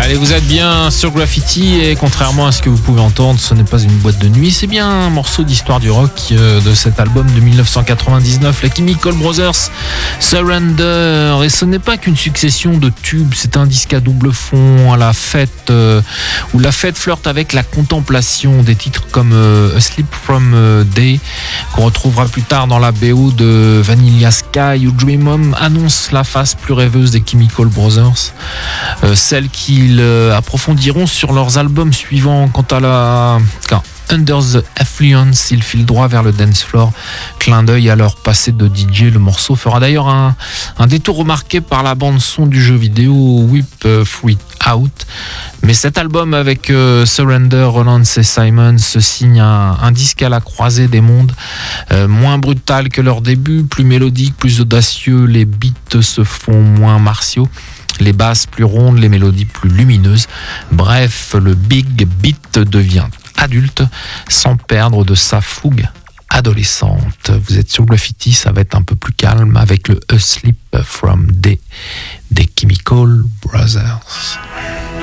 Allez, vous êtes bien sur Graffiti et contrairement à ce que vous pouvez entendre, ce n'est pas une boîte de nuit, c'est bien un morceau d'histoire du rock de cet album de 1999, les Chemical Brothers Surrender. Et ce n'est pas qu'une succession de tubes, c'est un disque à double fond à la fête, où la fête flirte avec la contemplation. Des titres comme A Sleep From Day, qu'on retrouvera plus tard dans la BO de Vanilla Sky, ou Dream On annonce la face plus rêveuse des Chemical Brothers, celle qu'ils approfondiront sur leurs albums suivants. Quant à Under the Affluence, ils filent droit vers le dance floor. Clin d'œil à leur passé de DJ. Le morceau fera d'ailleurs un détour remarqué par la bande son du jeu vidéo Whip Free Out. Mais cet album avec Surrender, Rollins et Simon se signe un disque à la croisée des mondes, moins brutal que leur début, plus mélodique, plus audacieux. Les beats se font moins martiaux, les basses plus rondes, les mélodies plus lumineuses. Bref, le big beat devient adulte sans perdre de sa fougue adolescente. Vous êtes sur Graffiti, ça va être un peu plus calme avec le A Sleep From Day des Chemical Brothers.